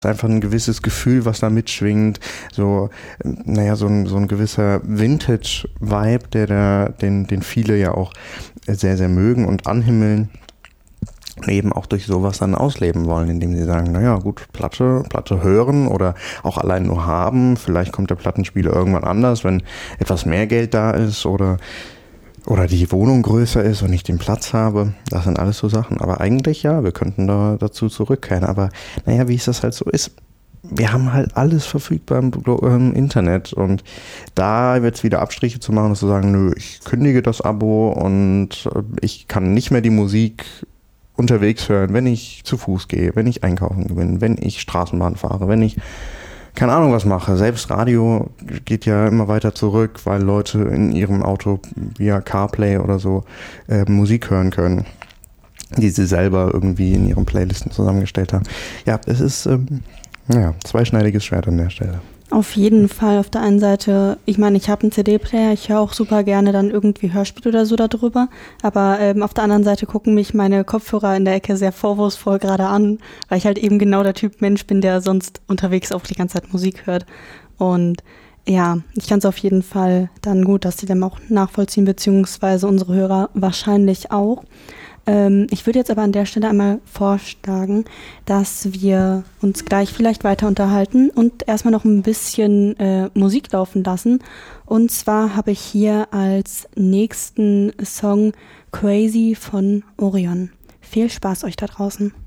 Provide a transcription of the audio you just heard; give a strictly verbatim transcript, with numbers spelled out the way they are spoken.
Einfach ein gewisses Gefühl, was da mitschwingt, so, naja, so ein, so ein gewisser Vintage-Vibe, der da, den, den viele ja auch sehr, sehr mögen und anhimmeln. Und eben auch durch sowas dann ausleben wollen, indem sie sagen, naja gut, Platte, Platte hören oder auch allein nur haben, vielleicht kommt der Plattenspieler irgendwann anders, wenn etwas mehr Geld da ist oder oder die Wohnung größer ist und ich den Platz habe. Das sind alles so Sachen. Aber eigentlich ja, wir könnten da dazu zurückkehren. Aber naja, wie es das halt so ist, wir haben halt alles verfügbar im, im Internet und da jetzt wieder Abstriche zu machen und zu sagen, nö, ich kündige das Abo und ich kann nicht mehr die Musik unterwegs hören, wenn ich zu Fuß gehe, wenn ich einkaufen bin, wenn ich Straßenbahn fahre, wenn ich keine Ahnung was mache. Selbst Radio geht ja immer weiter zurück, weil Leute in ihrem Auto via CarPlay oder so äh, Musik hören können, die sie selber irgendwie in ihren Playlisten zusammengestellt haben. Ja, es ist ähm, ja, zweischneidiges Schwert an der Stelle. Auf jeden Fall. Auf der einen Seite, ich meine, ich habe einen C D-Player, ich höre auch super gerne dann irgendwie Hörspiel oder so darüber, aber ähm, auf der anderen Seite gucken mich meine Kopfhörer in der Ecke sehr vorwurfsvoll gerade an, weil ich halt eben genau der Typ Mensch bin, der sonst unterwegs auch die ganze Zeit Musik hört. Und ja, ich kann es auf jeden Fall dann gut, dass die dann auch nachvollziehen, beziehungsweise unsere Hörer wahrscheinlich auch. Ähm, ich würde jetzt aber an der Stelle einmal vorschlagen, dass wir uns gleich vielleicht weiter unterhalten und erstmal noch ein bisschen äh, Musik laufen lassen. Und zwar habe ich hier als nächsten Song Crazy von Orion. Viel Spaß euch da draußen.